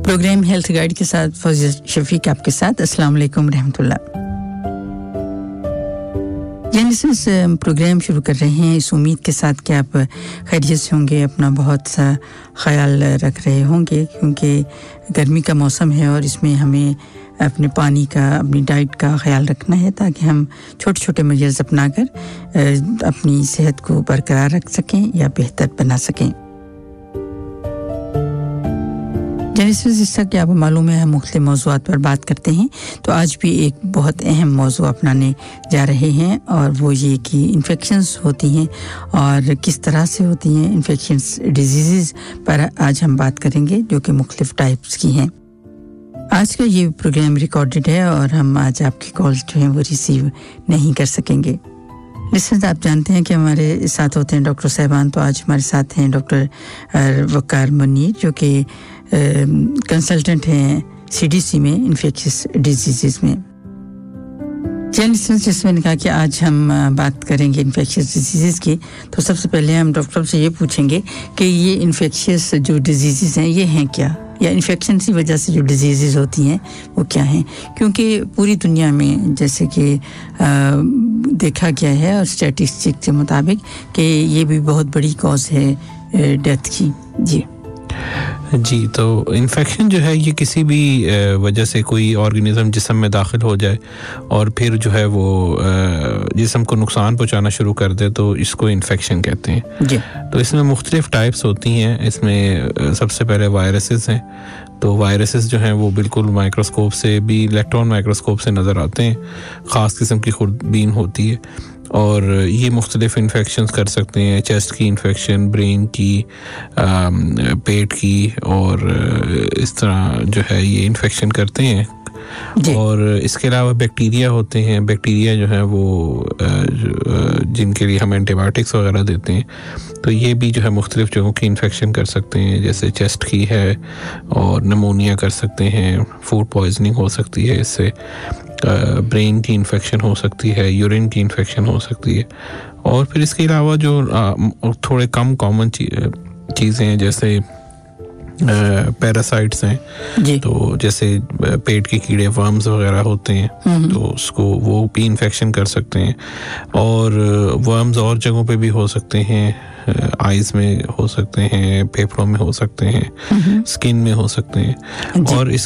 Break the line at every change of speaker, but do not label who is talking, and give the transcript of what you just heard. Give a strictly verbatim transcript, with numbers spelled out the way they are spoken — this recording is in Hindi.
प्रोग्राम हेल्थ गाइड के साथ फौजिया शफीक आपके साथ। अस्सलाम वालेकुम रहमतुल्लाह। जेनेसिस प्रोग्राम शुरू कर रहे हैं इस उम्मीद के साथ कि आप खैरियत से होंगे, अपना बहुत सा ख्याल रख रहे होंगे, क्योंकि गर्मी का मौसम है और इसमें हमें अपने पानी का, अपनी डाइट का ख्याल रखना है ताकि हम छोटे छोटे मेजर्स अपनाकर अपनी सेहत को बरकरार रख सकें या बेहतर बना सकें। जेनेसिस, जैसा कि आपको मालूम है हम मुख्तलिफ मौज़ूआत पर बात करते हैं, तो आज भी एक बहुत अहम मौज़ू अपनाने जा रहे हैं और वो ये कि इन्फेक्शंस होती हैं और किस तरह से होती हैं। इन्फेक्शंस डिजीज़ पर आज हम बात करेंगे जो कि मुख्तलिफ टाइप्स की हैं। आज का ये प्रोग्राम रिकॉर्डेड है और हम आज आपकी कॉल्स जो हैं वो रिसीव नहीं कर सकेंगे। लिसनर्स, आप जानते हैं कि हमारे साथ होते हैं डॉक्टर साहिबान, तो आज हमारे साथ हैं डॉक्टर वकार मुनीर जो कि कंसल्टेंट हैं सीडीसी में इन्फेक्शियस डिजीज़ में। जैसे मैंने कहा कि आज हम बात करेंगे इन्फेक्शियस डिजीज़ की, तो सबसे पहले हम डॉक्टर से ये पूछेंगे कि ये इन्फेक्शियस जो डिजीज़ हैं ये हैं क्या, या इन्फेक्शन की वजह से जो डिजीज़ होती हैं वो क्या हैं, क्योंकि पूरी दुनिया में जैसे कि देखा गया है और स्टैटिस्टिक के मुताबिक कि ये भी बहुत बड़ी कॉज है डेथ की। जी
जी, तो इन्फेक्शन जो है ये किसी भी वजह से कोई ऑर्गेनिज्म जिस्म में दाखिल हो जाए और फिर जो है वो जिस्म को नुकसान पहुंचाना शुरू कर दे, तो इसको इन्फेक्शन कहते हैं।
जी।
तो इसमें मुख्तलिफ टाइप्स होती हैं। इसमें सबसे पहले वायरसेस हैं। तो वायरसेस जो हैं वो बिल्कुल माइक्रोस्कोप से भी, इलेक्ट्रॉन माइक्रोस्कोप से नज़र आते हैं, ख़ास किस्म की खुरदबीन होती है और ये मुख्तलिफ इन्फेक्शंस कर सकते हैं। चेस्ट की इन्फेक्शन, ब्रेन की, पेट की, और इस तरह जो है ये इन्फेक्शन करते हैं। और इसके अलावा बैक्टीरिया होते हैं। बैक्टीरिया जो है वो जिनके लिए हम एंटीबायोटिक्स वगैरह देते हैं, तो ये भी जो है मुख्तलिफ जगहों की इन्फेक्शन कर सकते हैं, जैसे चेस्ट की है और नमोनिया कर सकते हैं, फूड पॉइजनिंग हो सकती है इससे, ब्रेन की इन्फेक्शन हो सकती है, यूरिन की इन्फेक्शन हो सकती है। और फिर इसके अलावा जो थोड़े कम कॉमन चीज़ें हैं जैसे पैरासाइट्स हैं, तो जैसे पेट के कीड़े, वर्म्स वगैरह होते हैं, तो उसको वो भी इन्फेक्शन कर सकते हैं। और वर्म्स और जगहों पे भी हो सकते हैं, आइज़ में हो सकते हैं, फेफड़ों में हो सकते हैं, स्किन में हो सकते हैं। और इस